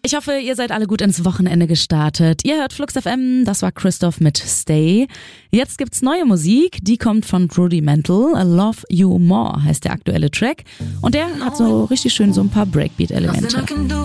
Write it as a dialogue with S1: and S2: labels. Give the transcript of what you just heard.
S1: Ich hoffe, ihr seid alle gut ins Wochenende gestartet. Ihr hört Flux FM, das war Christoph mit Stay. Jetzt gibt's neue Musik, die kommt von Rudimental. I Love You More heißt der aktuelle Track. Und der hat so richtig schön so ein paar Breakbeat-Elemente.